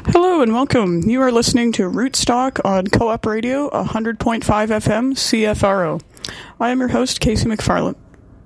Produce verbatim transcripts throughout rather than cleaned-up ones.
Hello and welcome. You are listening to Rootstock on Co-op Radio, one hundred point five F M, C F R O. I am your host, Casey McFarland.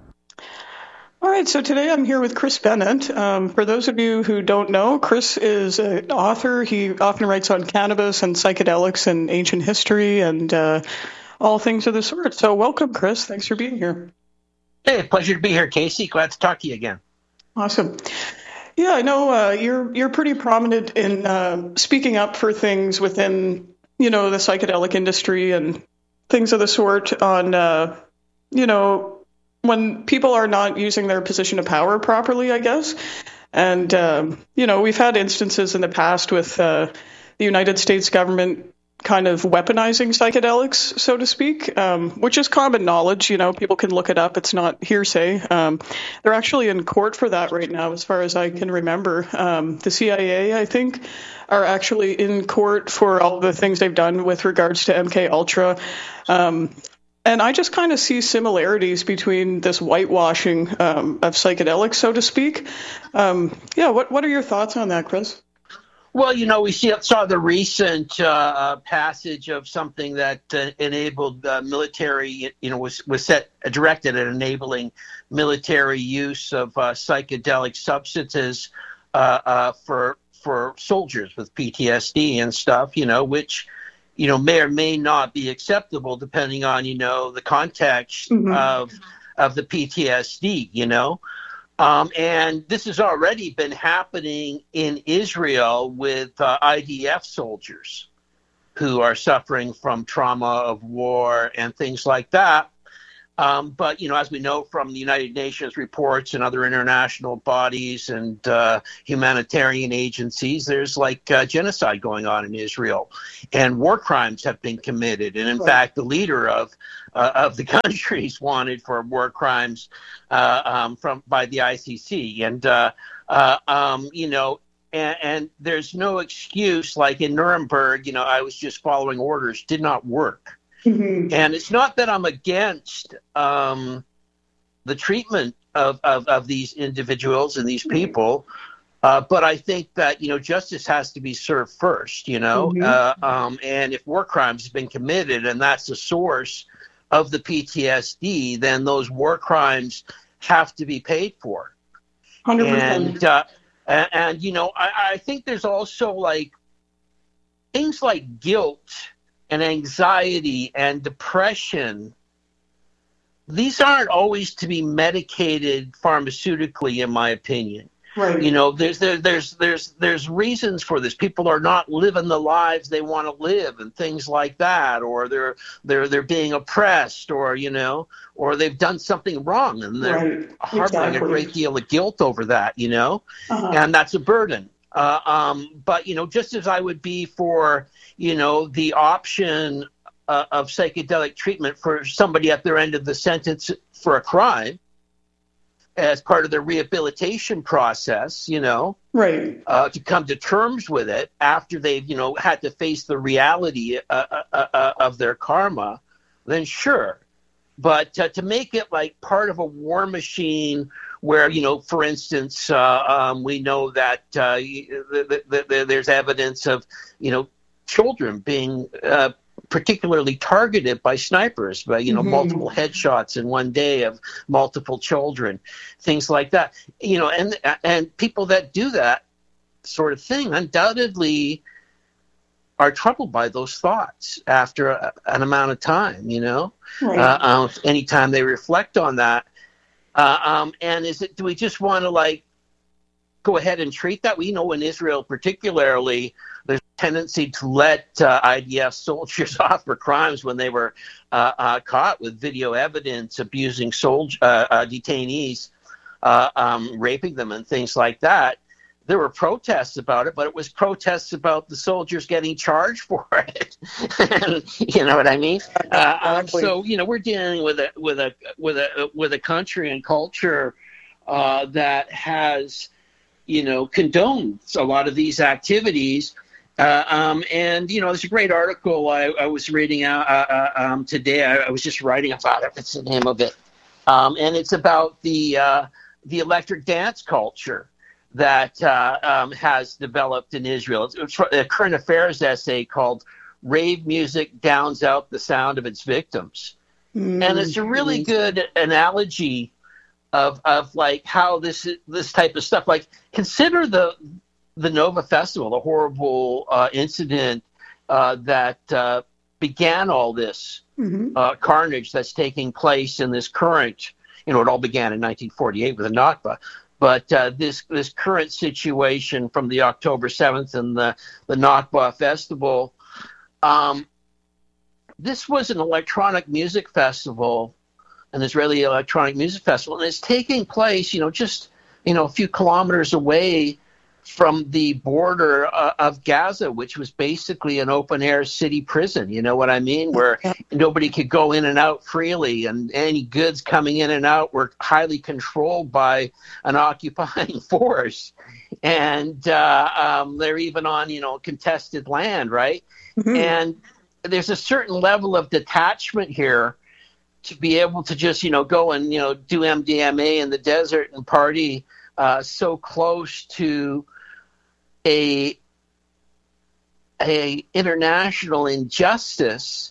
All right, so today I'm here with Chris Bennett. Um, for those of you who don't know, Chris is an author. He often writes on cannabis and psychedelics and ancient history and uh, all things of the sort. So welcome, Chris. Thanks for being here. Hey, pleasure to be here, Casey. Glad to talk to you again. Awesome. Yeah, I know uh, you're you're pretty prominent in uh, speaking up for things within, you know, the psychedelic industry and things of the sort on, uh, you know, when people are not using their position of power properly, I guess. And, um, you know, we've had instances in the past with uh, the United States government kind of weaponizing psychedelics, so to speak, um, which is common knowledge. You know, people can look it up. It's not hearsay. Um, they're actually in court for that right now, as far as I can remember. Um, the C I A, I think, are actually in court for all the things they've done with regards to M K Ultra. Um, and I just kind of see similarities between this whitewashing um, of psychedelics, so to speak. Um, yeah, what, what are your thoughts on that, Chris? Well, you know, we see, saw the recent uh, passage of something that uh, enabled uh, military, you know, was, was set directed at enabling military use of uh, psychedelic substances uh, uh, for for soldiers with P T S D and stuff, you know, which, you know, may or may not be acceptable depending on, you know, the context mm-hmm. of of the P T S D, you know. Um, and this has already been happening in Israel with uh, I D F soldiers who are suffering from trauma of war and things like that. Um, but, you know, as we know from the United Nations reports and other international bodies and uh, humanitarian agencies, there's like uh, genocide going on in Israel and war crimes have been committed. And in right. fact, the leader of uh, of the countries wanted for war crimes uh, um, from by the I C C. And, uh, uh, um, you know, and, and there's no excuse like in Nuremberg, you know, I was just following orders, did not work. Mm-hmm. And it's not that I'm against um, the treatment of, of, of these individuals and these people, uh, but I think that, you know, justice has to be served first, you know, mm-hmm. uh, um, and if war crimes have been committed and that's the source of the P T S D, then those war crimes have to be paid for. one hundred percent. And, uh, and, and, you know, I, I think there's also like things like guilt and anxiety and depression. These aren't always to be medicated pharmaceutically, in my opinion. Right. You know, there's there, there's there's there's reasons for this. People are not living the lives they want to live, and things like that, or they're they're they're being oppressed, or you know, or they've done something wrong, and they're right. harboring exactly. a great deal of guilt over that. You know, uh-huh. and that's a burden. Uh, um, but, you know, just as I would be for, you know, the option uh, of psychedelic treatment for somebody at their end of the sentence for a crime as part of their rehabilitation process, you know, right, uh, to come to terms with it after they've, you know, had to face the reality uh, uh, uh, of their karma, then sure. But uh, to make it like part of a war machine where, you know, for instance, uh, um, we know that uh, the, the, the, there's evidence of, you know, children being uh, particularly targeted by snipers, by, you know, mm-hmm. multiple headshots in one day of multiple children, things like that. You know, and and people that do that sort of thing undoubtedly are troubled by those thoughts after a, an amount of time, you know, right. uh, um, anytime they reflect on that. Uh, um, and is it, do we just want to like go ahead and treat that? We know in Israel particularly, there's a tendency to let uh, I D F soldiers off for crimes when they were uh, uh, caught with video evidence abusing soldier, uh, uh, detainees, uh, um, raping them and things like that. There were protests about it, but it was protests about the soldiers getting charged for it. You know what I mean? Uh, um, so you know, we're dealing with a with a with a with a country and culture uh, that has, you know, condoned a lot of these activities. Uh, um, and you know, there's a great article I, I was reading out uh, uh, um, today. I, I was just writing about it. What's the name of it? Um, and it's about the uh, the electric dance culture that uh, um, has developed in Israel. It's, it's a current affairs essay called "Rave Music Downs Out the Sound of Its Victims," mm-hmm. and it's a really good analogy of of like how this this type of stuff. Like, consider the the Nova Festival, the horrible uh, incident uh, that uh, began all this mm-hmm. uh, carnage that's taking place in this current. You know, it all began in nineteen forty-eight with the Nakba. But uh, this this current situation from the October seventh and the, the Nakba Festival, um, this was an electronic music festival, an Israeli electronic music festival, and it's taking place, you know, just, you know, a few kilometers away from the border uh, of Gaza, which was basically an open-air city prison, you know what I mean, where nobody could go in and out freely, and any goods coming in and out were highly controlled by an occupying force. And uh, um, they're even on, you know, contested land, right? Mm-hmm. And there's a certain level of detachment here to be able to just, you know, go and, you know, do M D M A in the desert and party uh, so close to a a international injustice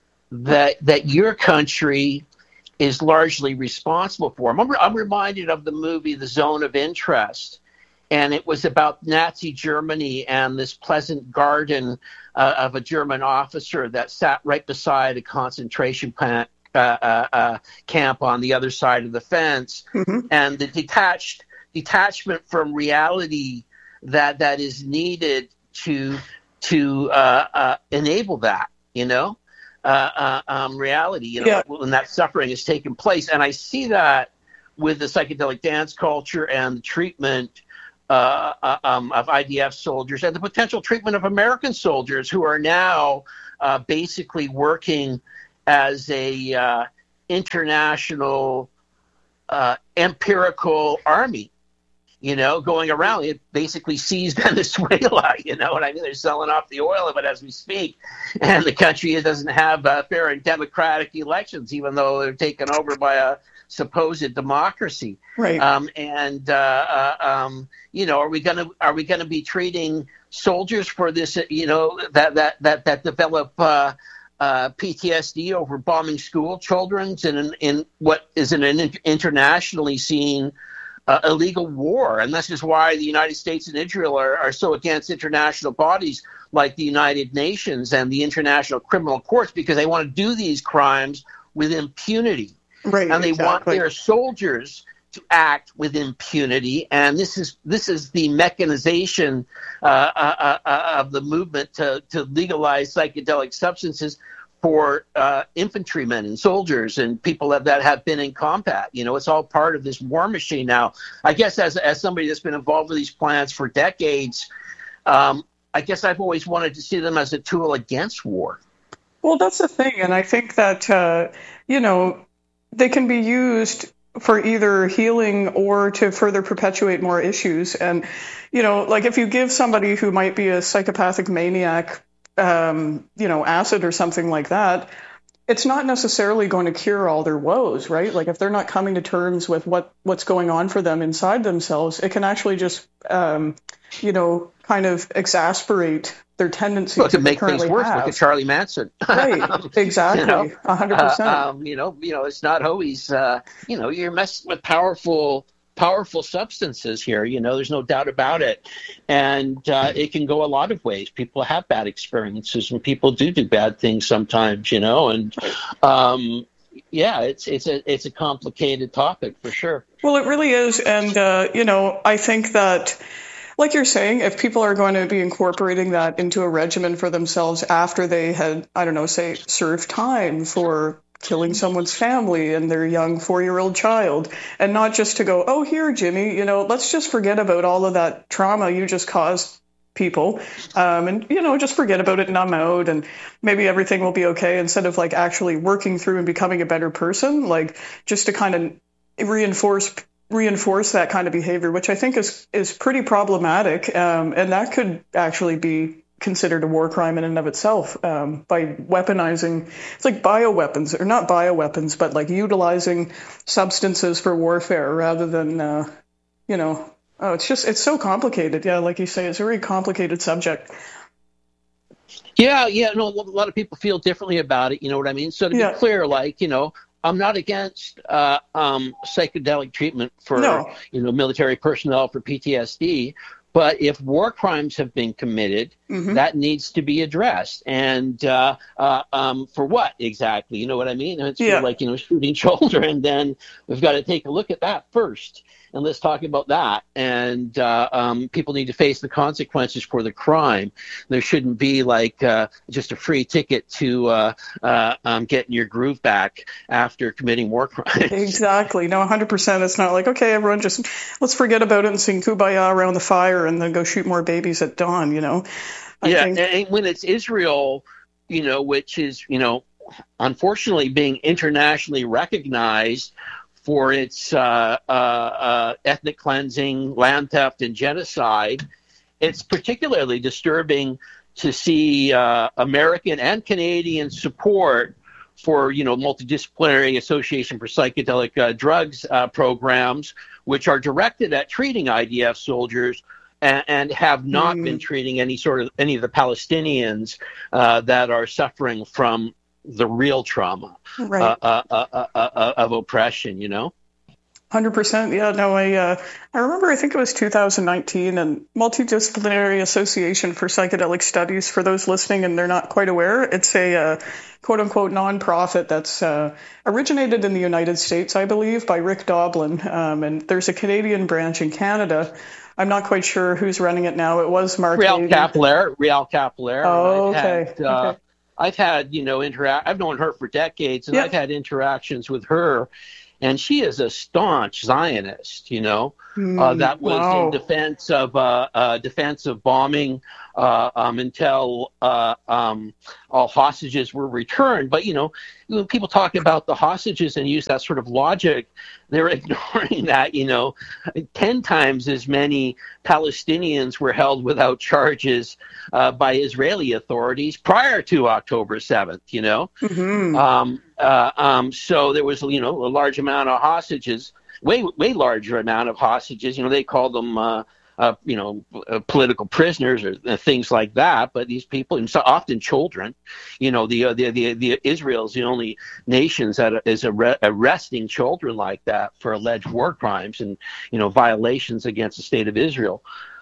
that that your country is largely responsible for. I'm, I'm reminded of the movie The Zone of Interest, and it was about Nazi Germany and this pleasant garden uh, of a German officer that sat right beside a concentration camp, uh, uh, uh, camp on the other side of the fence, mm-hmm. and the detached detachment from reality that that is needed to to uh, uh, enable that, you know, uh, uh, um, reality, you know, yeah. when that suffering is taking place. And I see that with the psychedelic dance culture and the treatment uh, uh, um, of I D F soldiers and the potential treatment of American soldiers who are now uh, basically working as a uh, international uh, empirical army. You know, going around, it basically seized Venezuela. You know what I mean? They're selling off the oil of it as we speak. And the country doesn't have uh, fair and democratic elections, even though they're taken over by a supposed democracy. Right. Um, and, uh, uh, um, you know, are we going to are we going to be treating soldiers for this, you know, that that that, that develop uh, uh, P T S D over bombing school children in, in what is an internationally seen Uh, illegal war? And this is why the United States and Israel are, are so against international bodies like the United Nations and the International Criminal Courts, because they want to do these crimes with impunity. Right, and they exactly. want their soldiers to act with impunity. And this is this is the mechanization uh, uh, uh, of the movement to, to legalize psychedelic substances for uh, infantrymen and soldiers and people that, that have been in combat. You know, it's all part of this war machine now. I guess as as somebody that's been involved with these plans for decades, um, I guess I've always wanted to see them as a tool against war. Well, that's the thing. And I think that, uh, you know, they can be used for either healing or to further perpetuate more issues. And, you know, like if you give somebody who might be a psychopathic maniac Um, you know, acid or something like that, it's not necessarily going to cure all their woes, right? Like if they're not coming to terms with what, what's going on for them inside themselves, it can actually just, um, you know, kind of exasperate their tendencies. Well, to make things worse, have. Look at Charlie Manson. Right, exactly, you know, one hundred percent. Uh, um, you know, you know, it's not always, uh, you know, you're messing with powerful powerful substances here, you know, there's no doubt about it. And uh, it can go a lot of ways. People have bad experiences and people do do bad things sometimes, you know, and um, yeah, it's it's a it's a complicated topic for sure. Well, it really is. And, uh, you know, I think that, like you're saying, if people are going to be incorporating that into a regimen for themselves after they had, I don't know, say, served time for killing someone's family and their young four-year-old child, and not just to go, oh, here, Jimmy, you know, let's just forget about all of that trauma you just caused people, um, and, you know, just forget about it, numb out, and maybe everything will be okay, instead of, like, actually working through and becoming a better person, like, just to kind of reinforce reinforce that kind of behavior, which I think is, is pretty problematic, um, and that could actually be considered a war crime in and of itself, um, by weaponizing, it's like bioweapons, or not bioweapons, but like utilizing substances for warfare rather than, uh, you know, Oh, it's just, it's so complicated. Yeah, like you say, it's a very complicated subject. Yeah, yeah, no, a lot of people feel differently about it. You know what I mean? So to Yeah. be clear, like, you know, I'm not against uh, um, psychedelic treatment for, No. you know, military personnel for P T S D. But if war crimes have been committed, Mhm. that needs to be addressed. And uh, uh, um, for what exactly? You know what I mean? And it's Yeah. for like, you know, shooting children. Then we've got to take a look at that first. And let's talk about that. And uh, um, people need to face the consequences for the crime. There shouldn't be like uh, just a free ticket to uh, uh, um, getting your groove back after committing war crimes. Exactly. No, one hundred percent. It's not like, okay, everyone just, let's forget about it and sing Kumbaya around the fire and then go shoot more babies at dawn, you know? I yeah, think... and when it's Israel, you know, which is, you know, unfortunately being internationally recognized for its uh, uh, uh, ethnic cleansing, land theft, and genocide, it's particularly disturbing to see uh, American and Canadian support for, you know, Multidisciplinary Association for Psychedelic uh, Drugs uh, programs, which are directed at treating I D F soldiers and, and have not mm. been treating any sort of any of the Palestinians uh, that are suffering from the real trauma right. uh, uh, uh, uh, uh, of oppression, you know? one hundred percent. Yeah, no, I uh, I remember, I think it was two thousand nineteen, and Multidisciplinary Association for Psychedelic Studies, for those listening and they're not quite aware, it's a uh, quote-unquote nonprofit that's uh, originated in the United States, I believe, by Rick Doblin, um, and there's a Canadian branch in Canada. I'm not quite sure who's running it now. It was Mark Real Hayden. Capillare, Real Capillare. Oh, I've okay. Had, uh, okay. I've had, you know, interact. I've known her for decades, and yeah. I've had interactions with her, and she is a staunch Zionist. You know, mm, uh, that was wow. in defense of uh, uh, defense of bombing uh, um, until uh, um, all hostages were returned. But you know, when people talk about the hostages and use that sort of logic, they're ignoring that, you know, ten times as many Palestinians were held without charges uh, by Israeli authorities prior to October seventh, you know. Mm-hmm. Um, uh, um, so there was, you know, a large amount of hostages, way, way larger amount of hostages. You know, they called them, uh, uh, you know, uh, political prisoners or uh, things like that. But these people, and so often children, you know, the uh, the the, the Israel is the only nation that is ar- arresting children like that for alleged war crimes and, you know, violations against the state of Israel.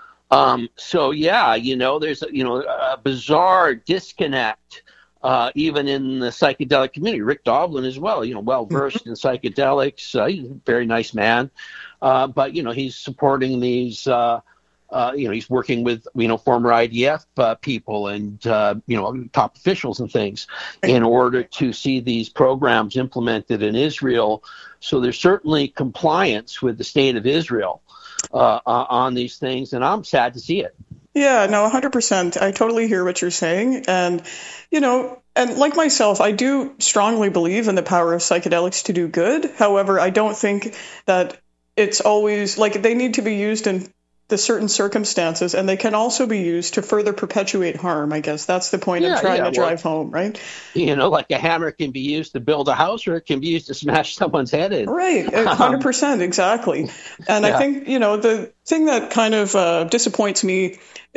Um, so yeah, you know, there's a, you know a bizarre disconnect. Uh, even in the psychedelic community, Rick Doblin as well, you know, well versed in psychedelics. Uh, he's a very nice man, uh, but you know, he's supporting these. Uh, uh, you know, he's working with you know former I D F uh, people and uh, you know top officials and things in order to see these programs implemented in Israel. So there's certainly compliance with the state of Israel uh, uh, on these things, and I'm sad to see it. Yeah, no, one hundred percent. I totally hear what you're saying. And, you know, and like myself, I do strongly believe in the power of psychedelics to do good. However, I don't think that it's always, like, they need to be used in the certain circumstances, and they can also be used to further perpetuate harm, I guess. That's the point yeah, I'm trying yeah, to well, drive home, right? You know, like a hammer can be used to build a house, or it can be used to smash someone's head in. Right, one hundred percent, exactly. And yeah. I think, you know, the thing that kind of uh, disappoints me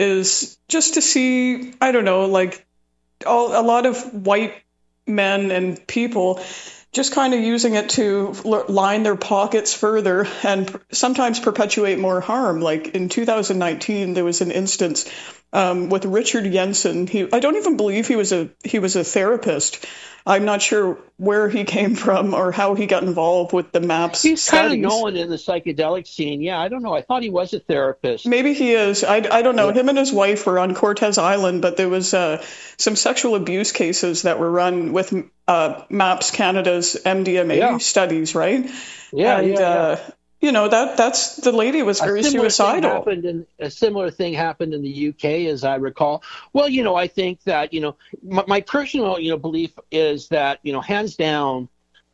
is just to see, I don't know, like all, a lot of white men and people just kind of using it to line their pockets further and sometimes perpetuate more harm. Like in two thousand nineteen, there was an instance um, with Richard Jensen. He, I don't even believe he was a he was a therapist. I'm not sure where he came from or how he got involved with the MAPS He's studies. kind of known in the psychedelic scene. Yeah, I don't know. I thought he was a therapist. Maybe he is. I, I don't know. Yeah. Him and his wife were on Cortez Island, but there was uh, some sexual abuse cases that were run with uh, MAPS Canada's M D M A yeah. studies, right? Yeah, and, yeah, yeah. Uh, you know, that that's the lady was very a suicidal. Happened in, a similar thing happened in the U K, as I recall. Well, you know, I think that, you know, my, my personal, you know, belief is that, you know, hands down,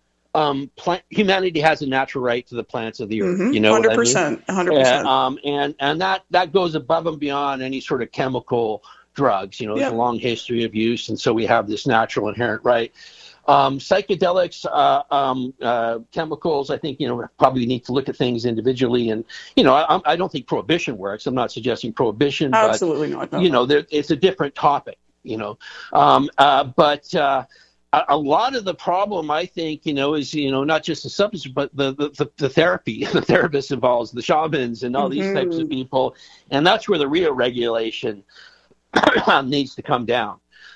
um, plant, humanity has a natural right to the plants of the earth. Mm-hmm. You know, one hundred percent, one hundred percent. And, um, and and that that goes above and beyond any sort of chemical drugs. You know, there's yep. a long history of use, and so we have this natural inherent right. Um, psychedelics, uh, um, uh, chemicals, I think, you know, probably need to look at things individually. And, you know, I, I don't think prohibition works. I'm not suggesting prohibition, Absolutely but, not. No, you no. know, there, it's a different topic, you know. Um, uh, but uh, a, a lot of the problem, I think, you know, is, you know, not just the substance, but the, the, the, the therapy, the therapist involves, the shamans and all Mm-hmm. these types of people. And that's where the real regulation needs to come down.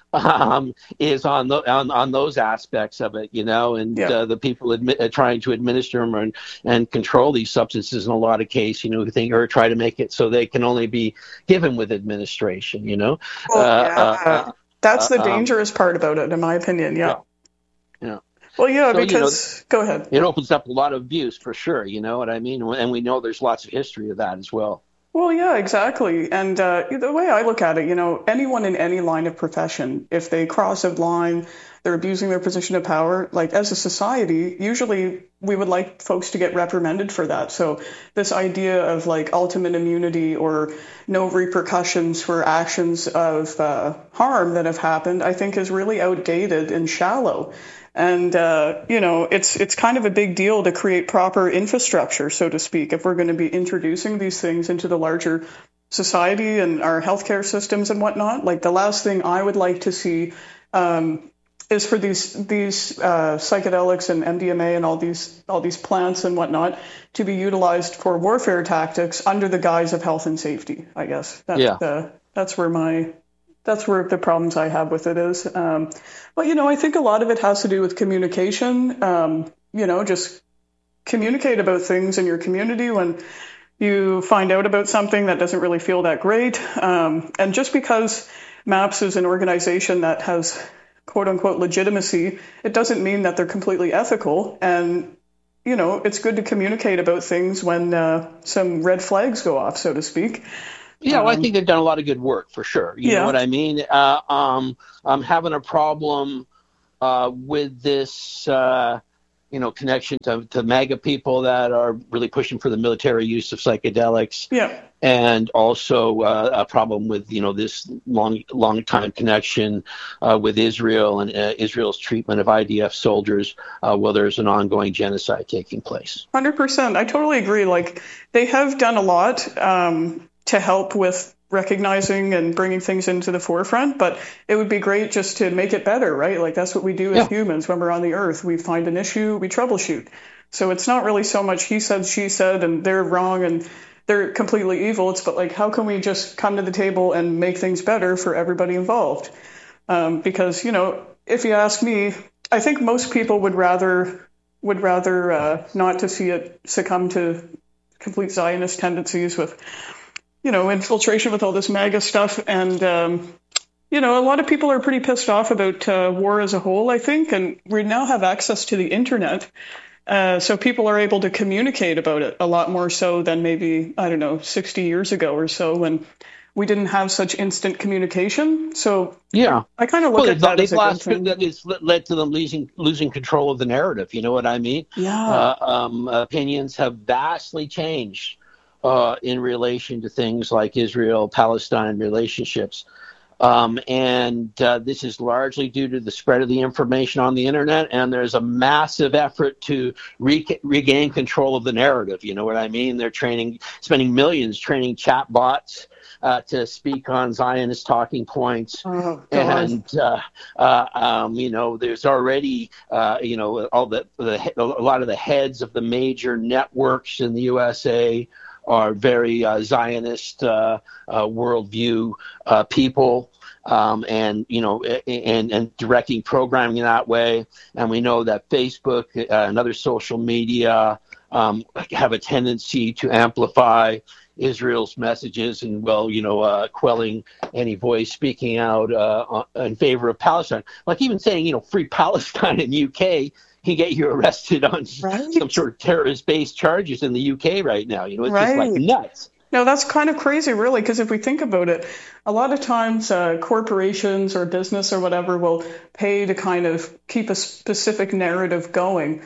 Um, is on, the, on on those aspects of it, you know, and Yeah. uh, the people admi- uh, trying to administer them and, and control these substances in a lot of cases, you know, who think or try to make it so they can only be given with administration, you know. Well, uh, yeah. uh, uh, That's the um, dangerous part about it, in my opinion. Yeah. Yeah. yeah. Well, yeah, So, because you know, go ahead. It opens up a lot of abuse for sure, you know what I mean? And we know there's lots of history of that as well. Well, yeah, exactly. And uh, the way I look at it, you know, anyone in any line of profession, if they cross a line, they're abusing their position of power, like as a society, usually we would like folks to get reprimanded for that. So this idea of like ultimate immunity or no repercussions for actions of uh, harm that have happened, I think is really outdated and shallow. And, uh, you know, it's it's kind of a big deal to create proper infrastructure, so to speak, if we're going to be introducing these things into the larger society and our healthcare systems and whatnot. Like the last thing I would like to see um, is for these these uh, psychedelics and M D M A and all these all these plants and whatnot to be utilized for warfare tactics under the guise of health and safety, I guess. That's, yeah. Uh, that's where my... That's where the problems I have with it is. Um, but, you know, I think a lot of it has to do with communication. Um, you know, just communicate about things in your community when you find out about something that doesn't really feel that great. Um, and just because MAPS is an organization that has quote unquote legitimacy, it doesn't mean that they're completely ethical. And, you know, it's good to communicate about things when uh, some red flags go off, so to speak. Yeah, well, I think they've done a lot of good work for sure. You yeah. know what I mean? Uh, um, I'm having a problem uh, with this, uh, you know, connection to, to MAGA people that are really pushing for the military use of psychedelics. Yeah. And also uh, a problem with, you know, this long, long time connection uh, with Israel and uh, Israel's treatment of I D F soldiers uh, while there's an ongoing genocide taking place. one hundred percent. I totally agree. Like, they have done a lot um, to help with recognizing and bringing things into the forefront, but it would be great just to make it better, right? Like, that's what we do as Yeah. humans when we're on the earth. We find an issue, we troubleshoot. So it's not really so much he said, she said, and they're wrong and they're completely evil. It's but like, how can we just come to the table and make things better for everybody involved? Um, because, you know, if you ask me, I think most people would rather would rather uh, not to see it succumb to complete Zionist tendencies with, you know, infiltration with all this MAGA stuff. And, um, you know, a lot of people are pretty pissed off about uh, war as a whole, I think. And we now have access to the internet. Uh, so people are able to communicate about it a lot more so than maybe, I don't know, sixty years ago or so when we didn't have such instant communication. So yeah, I kind of look well, at that as a good thing. That it's led to them losing losing control of the narrative. You know what I mean? Yeah. Uh, um, opinions have vastly changed uh, in relation to things like Israel-Palestine relationships. Um, and uh, this is largely due to the spread of the information on the internet, and there's a massive effort to re- regain control of the narrative. You know what I mean? They're training, spending millions training chat bots uh, to speak on Zionist talking points. Oh, and, uh, uh, um, you know, there's already, uh, you know, all the, the a lot of the heads of the major networks in the U S A are very uh, Zionist uh, uh, worldview uh, people, um, and you know, and, and directing programming that way. And we know that Facebook uh, and other social media um, have a tendency to amplify Israel's messages and, well, you know, uh, quelling any voice speaking out uh, in favor of Palestine. Like even saying, you know, free Palestine in the U K can get you arrested on right. some sort of terrorist-based charges in the U K right now. You know, it's right. just like nuts. No, that's kind of crazy, really, because if we think about it, a lot of times uh, corporations or business or whatever will pay to kind of keep a specific narrative going.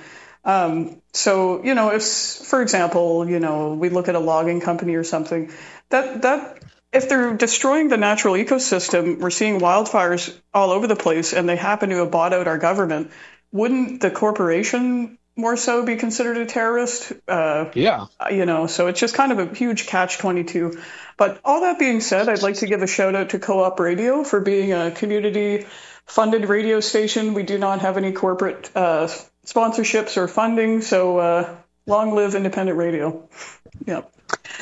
Um, so, you know, if, for example, you know, we look at a logging company or something, that that if they're destroying the natural ecosystem, we're seeing wildfires all over the place, and they happen to have bought out our government, wouldn't the corporation more so be considered a terrorist? Uh, yeah. You know, so it's just kind of a huge catch twenty-two. But all that being said, I'd like to give a shout out to Co-op Radio for being a community-funded radio station. We do not have any corporate uh, sponsorships or funding, so uh, long live independent radio. Yep.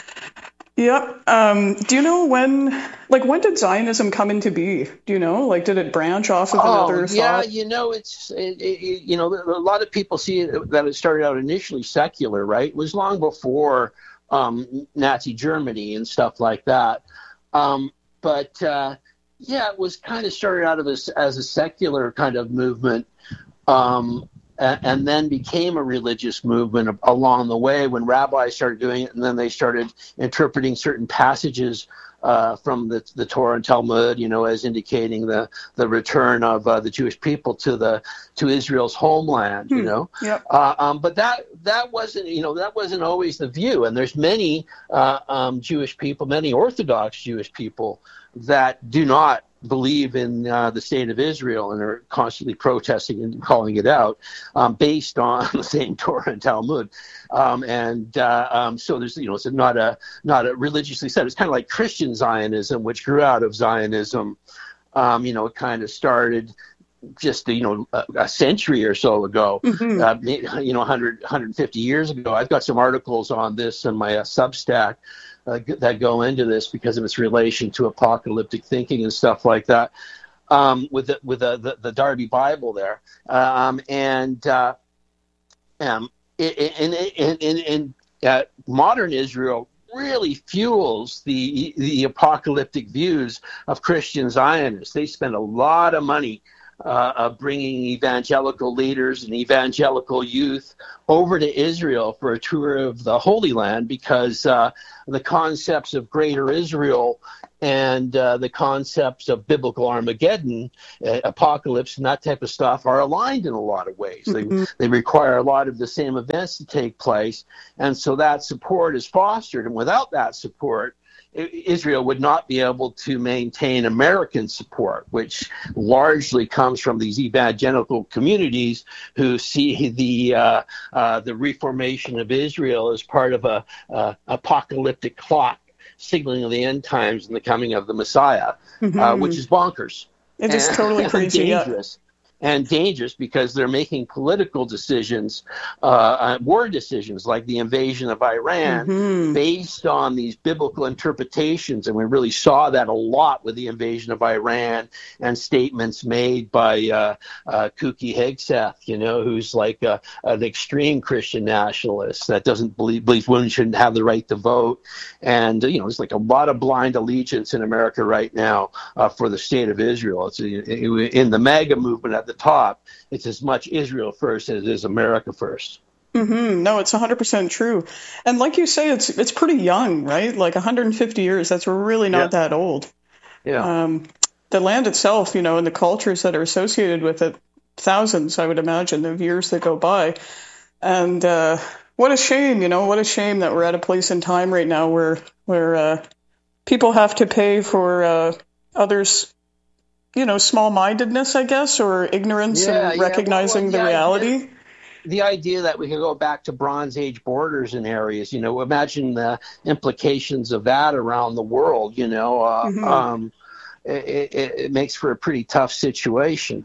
Yep. Um, do you know when, like, when did Zionism come into be? Do you know? Like, did it branch off of oh, another yeah, thought? you know, it's, it, it, you know, a lot of people see it, that it started out initially secular, right? It was long before um, Nazi Germany and stuff like that. Um, but, uh, yeah, it was kind of started out of a, as a secular kind of movement. Um and then became a religious movement along the way when rabbis started doing it, and then they started interpreting certain passages uh, from the, the Torah and Talmud, you know, as indicating the, the return of uh, the Jewish people to the to Israel's homeland, you know. Hmm. Yep. Uh, um, but that that wasn't, you know, that wasn't always the view. And there's many uh, um, Jewish people, many Orthodox Jewish people that do not believe in uh, the state of Israel and are constantly protesting and calling it out um, based on the same Torah and Talmud. Um, and uh, um, so there's, you know, it's not a not a religiously set. It's kind of like Christian Zionism, which grew out of Zionism. Um, you know, it kind of started just, you know, a, a century or so ago, Mm-hmm. uh, you know, one hundred, one hundred fifty years ago. I've got some articles on this in my uh, Substack Uh, that go into this because of its relation to apocalyptic thinking and stuff like that, um, with the, with the, the, the Darby Bible there, um, and uh, um, in in in, in uh, modern Israel really fuels the the apocalyptic views of Christian Zionists. They spend a lot of money Uh, of bringing evangelical leaders and evangelical youth over to Israel for a tour of the Holy Land because uh, the concepts of Greater Israel and uh, the concepts of biblical Armageddon, uh, apocalypse, and that type of stuff are aligned in a lot of ways. Mm-hmm. They, they require a lot of the same events to take place, and so that support is fostered. And without that support, Israel would not be able to maintain American support, which largely comes from these evangelical communities who see the uh, uh, the reformation of Israel as part of a uh, apocalyptic clock signaling the end times and the coming of the Messiah, Mm-hmm. uh, which is bonkers. It is and, totally and crazy. dangerous. Yeah. And dangerous because they're making political decisions, uh, war decisions like the invasion of Iran Mm-hmm. based on these biblical interpretations. And we really saw that a lot with the invasion of Iran and statements made by uh, uh, Kuki Hegseth, you know, who's like a, an extreme Christian nationalist that doesn't believe, believes women shouldn't have the right to vote. And, you know, there's like a lot of blind allegiance in America right now uh, for the state of Israel. It's in the MAGA movement at the top, it's as much Israel first as it is America first. Mm-hmm. No, it's one hundred percent true. And like you say, it's it's pretty young, right? Like one hundred fifty years, that's really not Yeah. that old. Yeah. Um, the land itself, you know, and the cultures that are associated with it, thousands, I would imagine, of years that go by. And uh, what a shame, you know, what a shame that we're at a place in time right now where, where uh, people have to pay for uh, others' you know, small-mindedness, I guess, or ignorance Yeah, and yeah. recognizing Well, well, the the reality. idea- The idea that we could go back to Bronze Age borders in areas, you know, imagine the implications of that around the world, you know, uh, Mhm. um, it, it, it makes for a pretty tough situation.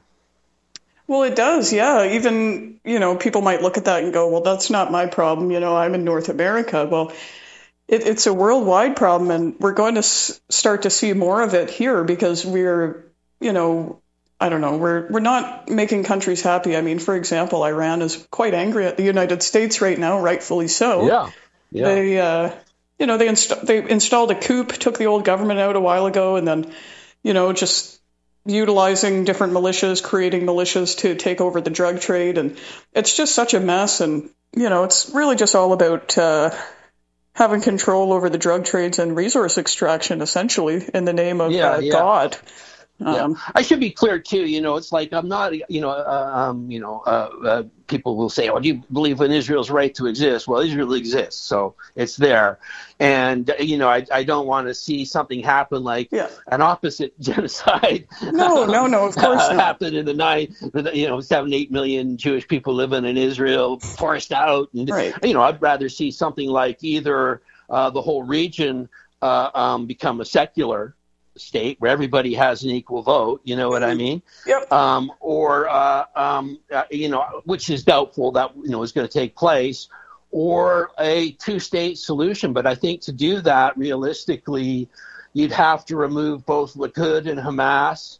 Well, it does, yeah. Even, you know, people might look at that and go, well, that's not my problem. You know, I'm in North America. Well, it, it's a worldwide problem, and we're going to s- start to see more of it here because we're, you know, I don't know, we're we're not making countries happy. I mean, for example, Iran is quite angry at the United States right now, rightfully so. Yeah, yeah. They, uh, you know, they inst- they installed a coup, took the old government out a while ago, and then, you know, just utilizing different militias, creating militias to take over the drug trade, and it's just such a mess. And you know, it's really just all about uh, having control over the drug trades and resource extraction, essentially, in the name of Yeah, uh, yeah. God. Um, yeah. I should be clear too. You know, it's like I'm not. You know, uh, um, you know, uh, uh, people will say, "Oh, do you believe in Israel's right to exist?" Well, Israel exists, so it's there. And you know, I, I don't want to see something happen like yeah. an opposite genocide. No, no, no. Of course uh, not. Happened in the night. You know, seven, eight million Jewish people living in Israel, forced out. And right. you know, I'd rather see something like either uh, the whole region uh, um, become a secular state where everybody has an equal vote, you know what I mean? Yep. Um, or, uh, um, uh, you know, which is doubtful that, you know, is going to take place, or a two-state solution. But I think to do that, realistically, you'd have to remove both Likud and Hamas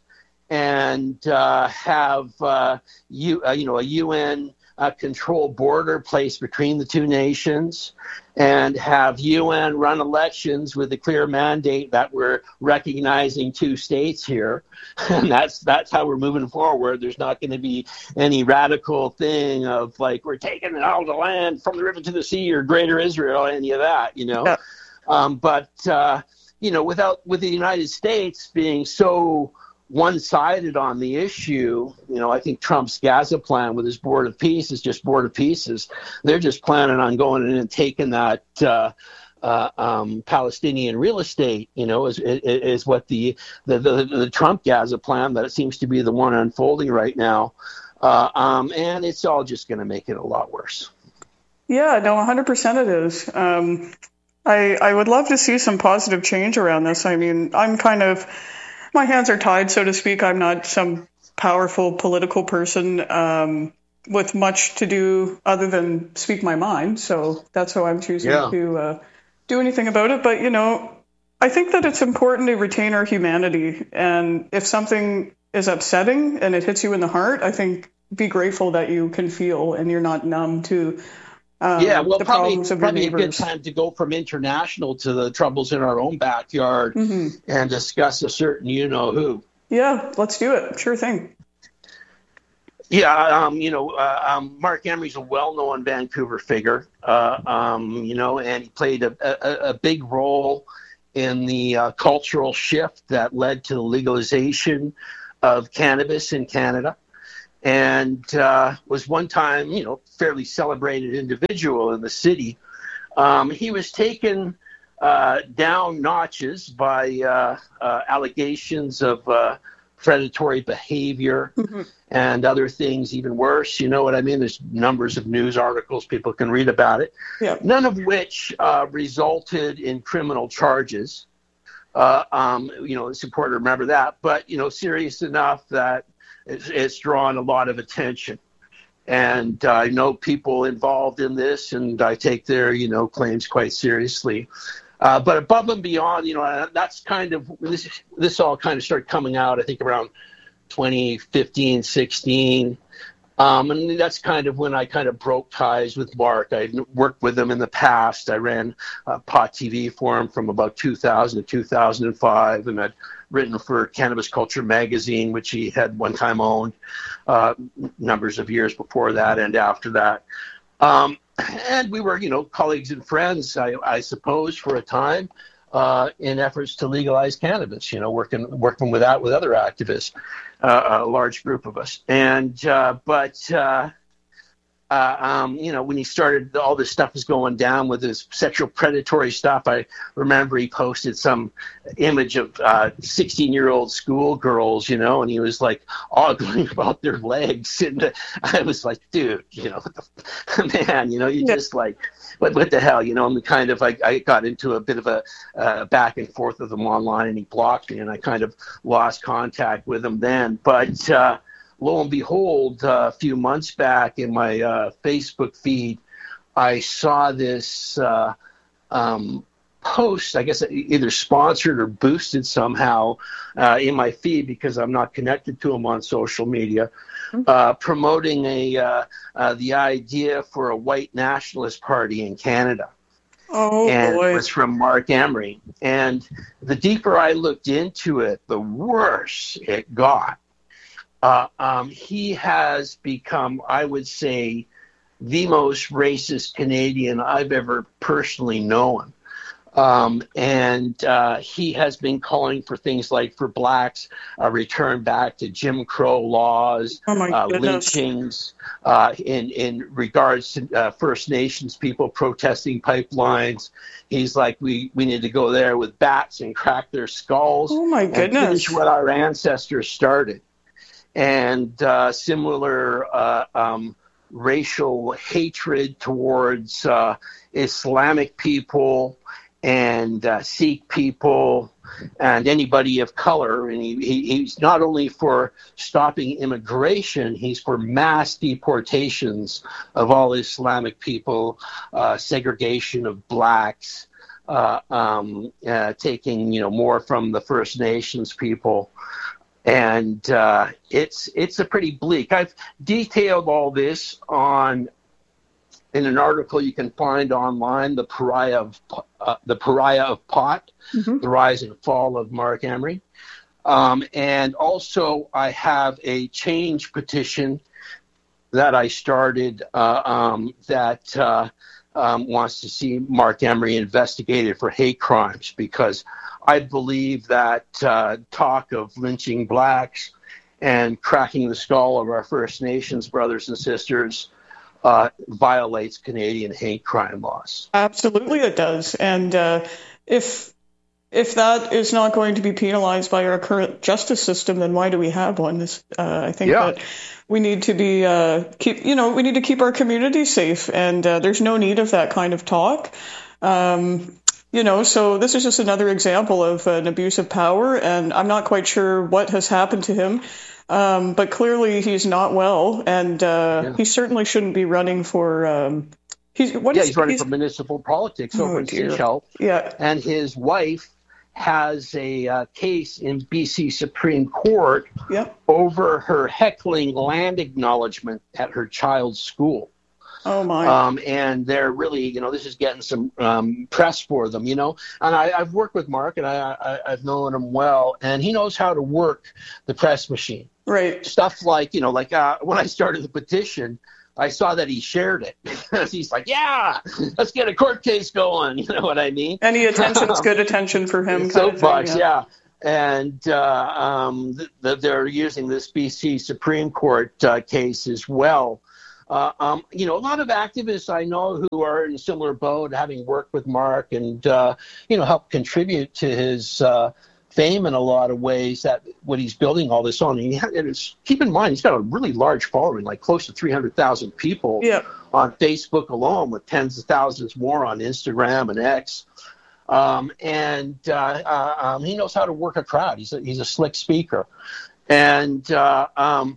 and uh, have, uh, you, uh, you know, a U N uh, controlled border placed between the two nations, and have U N run elections with a clear mandate that we're recognizing two states here. And that's that's how we're moving forward. There's not going to be any radical thing of like, we're taking all the land from the river to the sea or greater Israel, any of that, you know. Yeah. Um, but, uh, you know, without with the United States being so one-sided on the issue, you know, I think Trump's Gaza plan with his board of peace is just board of pieces. They're just planning on going in and taking that uh, uh, um, Palestinian real estate, you know, is, is, is what the, the, the, the Trump Gaza plan, that seems to be the one unfolding right now. Uh, um, and it's all just going to make it a lot worse. Yeah, no, one hundred percent it is. Um, I, I would love to see some positive change around this. I mean, I'm kind of... my hands are tied, so to speak. I'm not some powerful political person um, with much to do other than speak my mind. So that's how I'm choosing yeah. to uh, do anything about it. But, you know, I think that it's important to retain our humanity. And if something is upsetting and it hits you in the heart, I think be grateful that you can feel and you're not numb to Um, yeah, well, the probably, problems of probably a your good neighbors. time to go from international to the troubles in our own backyard Mm-hmm. and discuss a certain you-know-who. Yeah, let's do it. Sure thing. Yeah, um, you know, uh, um, Mark Emery's a well-known Vancouver figure, uh, um, you know, and he played a, a, a big role in the uh, cultural shift that led to the legalization of cannabis in Canada. And uh, was one time, you know, fairly celebrated individual in the city. Um, he was taken uh, down notches by uh, uh, allegations of uh, predatory behavior mm-hmm. and other things even worse. You know what I mean? There's numbers of news articles people can read about it. Yeah. None of which uh, resulted in criminal charges. Uh, um, you know, it's important to remember that. But, you know, serious enough that It's, it's drawn a lot of attention, and uh, I know people involved in this, and I take their, you know, claims quite seriously. Uh, but above and beyond, you know, that's kind of this. This all kind of started coming out, I think, around twenty fifteen, sixteen, um, and that's kind of when I kind of broke ties with Mark. I worked with him in the past. I ran uh, P O T T V for him from about two thousand to two thousand five, and I'd written for Cannabis Culture magazine, which he had one time owned uh, numbers of years before that and after that. Um, and we were, you know, colleagues and friends, I, I suppose, for a time uh, in efforts to legalize cannabis, you know, working working with that with other activists, uh, a large group of us. And uh, but uh, Uh, um, you know, when he started, all this stuff was going down with his sexual predatory stuff. I remember he posted some image of uh, sixteen-year-old schoolgirls, you know, and he was like ogling about their legs. And uh, I was like, dude, you know, what the, man, you know, you yeah. just like, what, what the hell, you know? And kind of, I, I got into a bit of a uh, back and forth with him online, and he blocked me, and I kind of lost contact with him then. But uh, lo and behold, uh, a few months back in my uh, Facebook feed, I saw this uh, um, post, I guess either sponsored or boosted somehow uh, in my feed, because I'm not connected to him on social media, uh, promoting a uh, uh, the idea for a white nationalist party in Canada. Oh, and boy. It was from Mark Emery. And the deeper I looked into it, the worse it got. Uh, um, he has become, I would say, the most racist Canadian I've ever personally known. Um, and uh, he has been calling for things like for blacks, a return back to Jim Crow laws, Oh my uh, goodness. lynchings, uh, in, in regards to uh, First Nations people protesting pipelines. He's like, we, we need to go there with bats and crack their skulls Oh my and goodness. finish what our ancestors started. And uh, similar uh, um, racial hatred towards uh, Islamic people and uh, Sikh people and anybody of color. And he, he, he's not only for stopping immigration, he's for mass deportations of all Islamic people, uh, segregation of blacks, uh, um, uh, taking, you know, more from the First Nations people. And uh, it's it's a pretty bleak. I've detailed all this on in an article you can find online, the Pariah of uh, the Pariah of Pot, mm-hmm. The Rise and Fall of Marc Emery, um, and also I have a change petition that I started uh, um, that uh, um, wants to see Marc Emery investigated for hate crimes, because I believe that uh, talk of lynching blacks and cracking the skull of our First Nations brothers and sisters uh, violates Canadian hate crime laws. Absolutely, it does. And uh, if if that is not going to be penalized by our current justice system, then why do we have one? This, uh, I think yeah. that we need to be uh, keep you know we need to keep our community safe, and uh, there's no need of that kind of talk. Um, You know, so this is just another example of an abuse of power, and I'm not quite sure what has happened to him, um, but clearly he's not well, and uh, yeah. he certainly shouldn't be running for. Um, he's what yeah, is, he's running he's, for municipal politics oh, over in dear. Seychelles, yeah, and his wife has a uh, case in B C Supreme Court yeah. over her heckling land acknowledgement at her child's school. Oh, my. Um, and they're really, you know, this is getting some um, press for them, you know. And I, I've worked with Marc, and I, I, I've known him well, and he knows how to work the press machine. Right. Stuff like, you know, like uh, when I started the petition, I saw that he shared it. He's like, yeah, let's get a court case going. You know what I mean? Any attention is good attention for him. Soapbox, yeah. yeah. And uh, um, th- th- they're using this B C Supreme Court uh, case as well. Uh, um, you know, a lot of activists I know who are in a similar boat, having worked with Marc and, uh, you know, helped contribute to his uh, fame in a lot of ways, that what he's building all this on. And, he, and it's, keep in mind, he's got a really large following, like close to three hundred thousand people yeah. on Facebook alone, with tens of thousands more on Instagram and X. Um, and uh, uh, um, he knows how to work a crowd. He's a, he's a slick speaker. And, uh, um,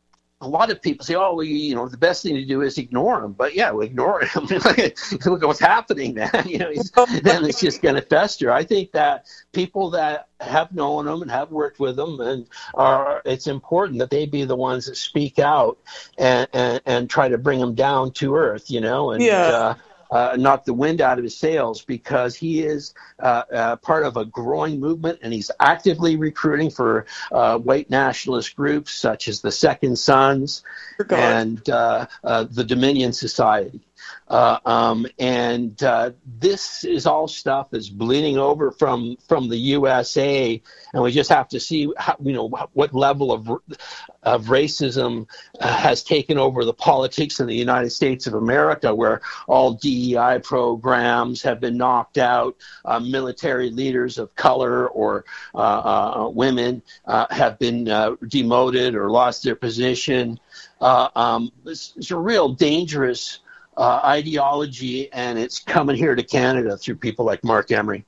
a lot of people say, oh, well, you know, the best thing to do is ignore him. But, yeah, we ignore him. Look at what's happening, man. You know, he's, then it's just going to fester. I think that people that have known him and have worked with him, and are, it's important that they be the ones that speak out and, and, and try to bring him down to earth, you know, and yeah. uh, uh, knock the wind out of his sails, because he is uh, uh, part of a growing movement, and he's actively recruiting for uh, white nationalist groups such as the Second Sons and uh, uh, the Dominion Society. Uh, um, and uh, this is all stuff that's bleeding over from, from the U S A, and we just have to see how, you know, what level of of racism uh, has taken over the politics in the United States of America, where all D E I programs have been knocked out, uh, military leaders of color or uh, uh, women uh, have been uh, demoted or lost their position. Uh, um, it's, it's a real dangerous Uh, ideology, and it's coming here to Canada through people like Marc Emery.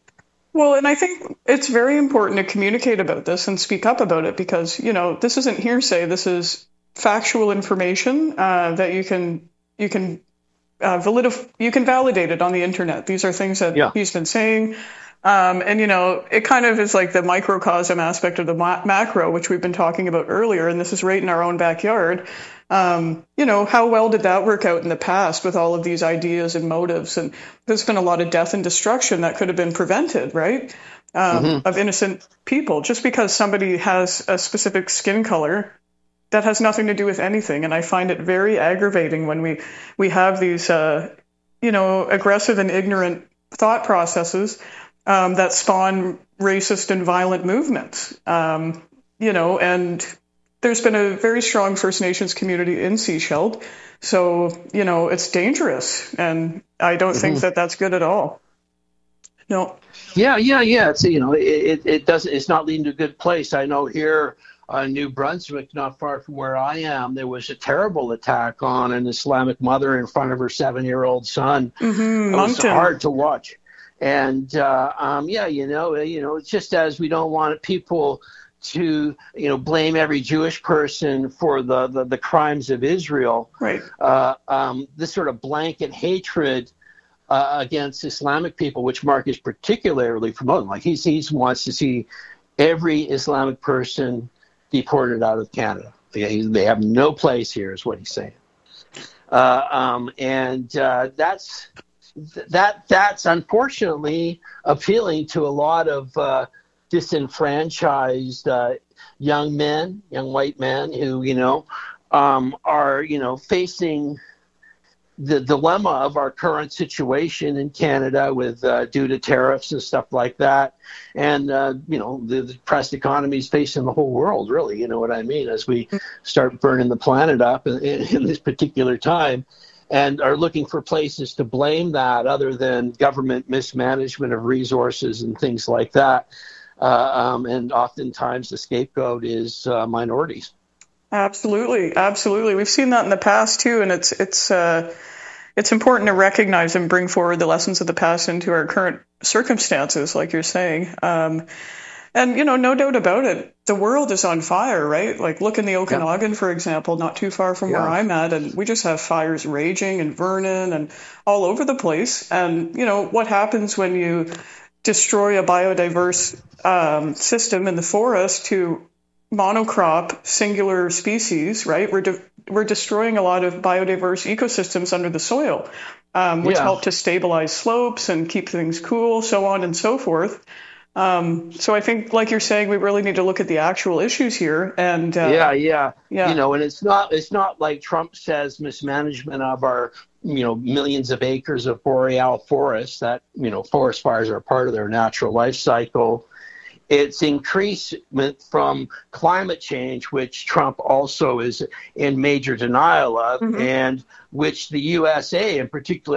Well, and I think it's very important to communicate about this and speak up about it, because, you know, this isn't hearsay. This is factual information uh, that you can you can uh, validif- you can validate it on the internet. These are things that yeah. he's been saying. Um, and, you know, it kind of is like the microcosm aspect of the ma- macro, which we've been talking about earlier, and this is right in our own backyard. Um, you know, how well did that work out in the past with all of these ideas and motives? And there's been a lot of death and destruction that could have been prevented, right, um, mm-hmm. of innocent people. Just because somebody has a specific skin color, that has nothing to do with anything. And I find it very aggravating when we, we have these, uh, you know, aggressive and ignorant thought processes um, that spawn racist and violent movements. Um, you know, and there's been a very strong First Nations community in Sechelt. So, you know, it's dangerous. And I don't mm-hmm. think that that's good at all. No. Yeah, yeah, yeah. It's, you know, it, it doesn't, it's not leading to a good place. I know here uh, New Brunswick, not far from where I am, there was a terrible attack on an Islamic mother in front of her seven-year-old son. Mm-hmm. It was Moncton. hard to watch. And, uh, um, yeah, you know, you know, it's just as we don't want people to, you know, blame every Jewish person for the, the, the crimes of Israel. Right. Uh, um, this sort of blanket hatred uh, against Islamic people, which Mark is particularly promoting. Like he he wants to see every Islamic person deported out of Canada. They, they have no place here, is what he's saying. Uh, um, and uh, that's that that's unfortunately appealing to a lot of uh, disenfranchised uh, young men, young white men who, you know, um, are, you know, facing the dilemma of our current situation in Canada with uh, due to tariffs and stuff like that. And, uh, you know, the, the depressed economy is facing the whole world, really, you know what I mean, as we start burning the planet up in, in, in this particular time, and are looking for places to blame that other than government mismanagement of resources and things like that. Uh, um, and oftentimes the scapegoat is uh, minorities. Absolutely, absolutely. We've seen that in the past too, and it's it's uh, it's important to recognize and bring forward the lessons of the past into our current circumstances, like you're saying. Um, and you know, no doubt about it, the world is on fire, right? Like look in the Okanagan, yeah. for example, not too far from yeah. where I'm at, and we just have fires raging in Vernon and all over the place. And you know what happens when you destroy a biodiverse um, system in the forest to monocrop singular species, right? We're de- we're destroying a lot of biodiverse ecosystems under the soil, um, which yeah. help to stabilize slopes and keep things cool, so on and so forth. Um, so I think, like you're saying, we really need to look at the actual issues here. And uh, yeah, yeah, yeah, you know, and it's not it's not like Trump says mismanagement of our, you know, millions of acres of boreal forests. That, you know, forest fires are part of their natural life cycle. It's increasement from climate change, which Trump also is in major denial of, mm-hmm. and which the U S A in particular